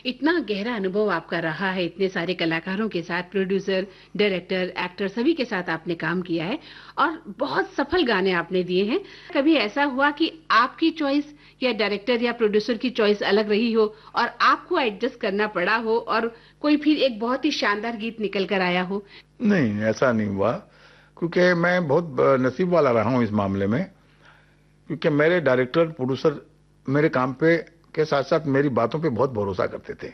इतना गहरा अनुभव आपका रहा है, इतने सारे कलाकारों के साथ, प्रोड्यूसर, डायरेक्टर, एक्टर सभी के साथ आपने काम किया है और बहुत सफल गाने आपने दिए हैं। कभी ऐसा हुआ कि आपकी चॉइस या डायरेक्टर या प्रोड्यूसर की चॉइस अलग रही हो और आपको एडजस्ट करना पड़ा हो और कोई फिर एक बहुत ही शानदार गीत निकल कर आया हो? नहीं, ऐसा नहीं हुआ, क्योंकि मैं बहुत नसीब वाला रहा हूं इस मामले में, क्योंकि मेरे डायरेक्टर, प्रोड्यूसर मेरे काम पे के साथ साथ मेरी बातों पे बहुत भरोसा करते थे।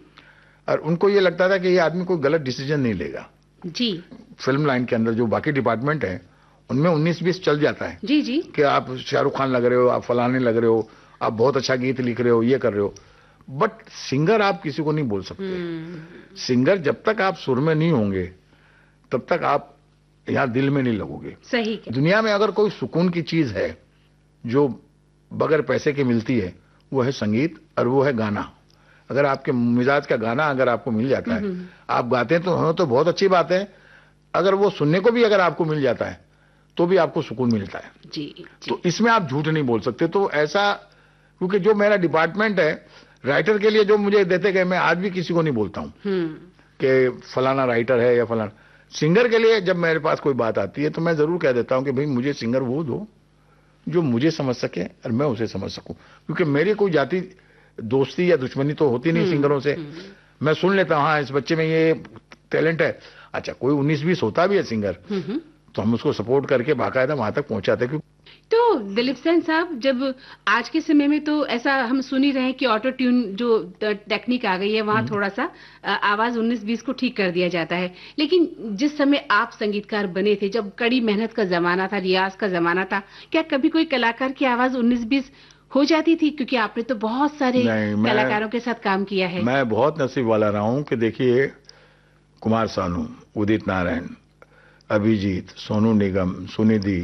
और उनको ये लगता था कि ये आदमी कोई गलत डिसीजन नहीं लेगा। जी। फिल्म लाइन के अंदर जो बाकी डिपार्टमेंट है उनमें 19-20 चल जाता है। जी जी। कि आप शाहरुख खान लग रहे हो, आप फलाने लग रहे हो, आप बहुत अच्छा गीत लिख रहे हो, ये कर रहे हो, बट सिंगर आप किसी को नहीं बोल सकते। सिंगर जब तक आप सुर में नहीं होंगे तब तक आप यहाँ दिल में नहीं लगोगे। सही। दुनिया में अगर कोई सुकून की चीज है जो बगैर पैसे के मिलती है, वो है संगीत और वो है गाना। अगर आपके मिजाज का गाना अगर आपको मिल जाता है, आप गाते हैं तो बहुत अच्छी बात है। अगर वो सुनने को भी अगर आपको मिल जाता है तो भी आपको सुकून मिलता है। जी। तो इसमें आप झूठ नहीं बोल सकते। तो ऐसा, क्योंकि जो मेरा डिपार्टमेंट है, राइटर के लिए जो मुझे देते गए, मैं आज भी किसी को नहीं बोलता हूं कि फलाना राइटर है या फलाना। सिंगर के लिए जब मेरे पास कोई बात आती है तो मैं जरूर कह देता हूं कि भाई मुझे सिंगर वो दो जो मुझे समझ सके और मैं उसे समझ सकूं, क्योंकि मेरी कोई जाति दोस्ती या दुश्मनी तो होती नहीं सिंगरों से। मैं सुन लेता हूं, हाँ इस बच्चे में ये टैलेंट है। अच्छा, कोई 19-20 होता भी है सिंगर तो हम उसको सपोर्ट करके बाकायदा वहां तक पहुंचाते। तो दिलीप सेन साहब, जब आज के समय में तो ऐसा हम सुन ही रहे हैं कि ऑटो ट्यून जो टेक्निक आ गई है, वहां थोड़ा सा आवाज 19-20 को ठीक कर दिया जाता है, लेकिन जिस समय आप संगीतकार बने थे, जब कड़ी मेहनत का जमाना था, रियाज का जमाना था, क्या कभी कोई कलाकार की आवाज 19-20 हो जाती थी? क्योंकि आपने तो बहुत सारे कलाकारों के साथ काम किया है। मैं बहुत नसीब वाला रहा हूं कि देखिए, कुमार सानू, उदित नारायण, अभिजीत, सोनू निगम, सुनिधि,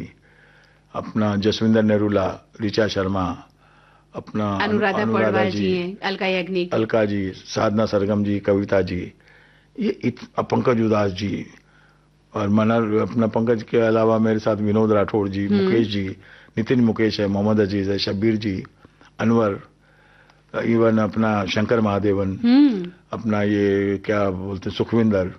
अपना जसविंदर नेरुला, ऋचा शर्मा, अपना अनुराधा जी हैं, अलका याग्निक, अलका जी, साधना सरगम जी, कविता जी, ये पंकज उदास जी, और अपना पंकज के अलावा मेरे साथ विनोद राठौड़ जी, मुकेश जी, नितिन मुकेश है, मोहम्मद अजीज है, शब्बीर जी, अनवर, इवन अपना शंकर महादेवन, अपना ये क्या बोलते हैं सुखविंदर,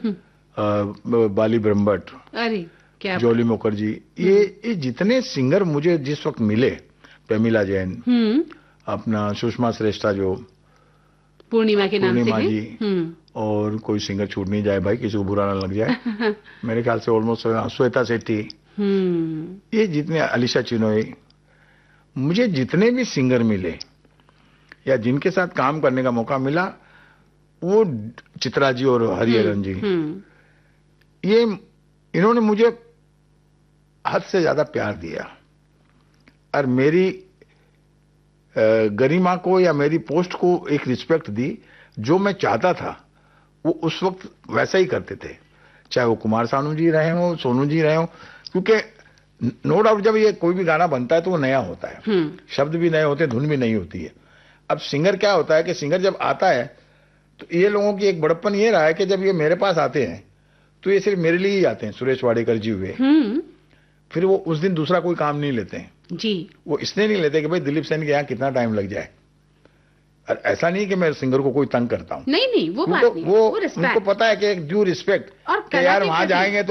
बाली ब्रह्मभट्ट, अरे क्या जोली मुखर्जी, ये जितने सिंगर मुझे जिस वक्त मिले, प्रमिला जैन, अपना सुषमा श्रेष्ठा जो पूर्णिमा के नाम से जी, और कोई सिंगर छूट नहीं जाए भाई, किसी को बुरा ना लग जाए। मेरे ख्याल से ऑलमोस्ट श्वेता सेठी, ये जितने, अलीशा चिनोई, मुझे जितने भी सिंगर मिले या जिनके साथ काम करने का मौका मिला, वो चित्रा जी और हरिहरन जी, ये इन्होंने मुझे हद से ज्यादा प्यार दिया और मेरी गरिमा को या मेरी पोस्ट को एक रिस्पेक्ट दी। जो मैं चाहता था वो उस वक्त वैसा ही करते थे, चाहे वो कुमार सानू जी रहे हो, सोनू जी रहे हो, क्योंकि नो डाउट जब ये कोई भी गाना बनता है तो वो नया होता है, शब्द भी नए होते हैं, धुन भी नई होती है। अब सिंगर क्या होता है कि सिंगर जब आता है तो ये लोगों की एक बड़प्पन ये रहा है कि जब ये मेरे पास आते हैं तो ये सिर्फ मेरे लिए ही आते हैं। सुरेश वाडेकर जी हुए, फिर वो उस दिन दूसरा कोई काम नहीं लेते हैं जी। वो इसलिए नहीं लेते कि भाई दिलीप सेन के यहाँ कितना टाइम लग जाए। और ऐसा नहीं कि मैं सिंगर को कोई तंग करता हूँ, नहीं, वो बात नहीं, वो उनको पता है कि एक ड्यू रिस्पेक्ट, यार वहां जाएंगे तो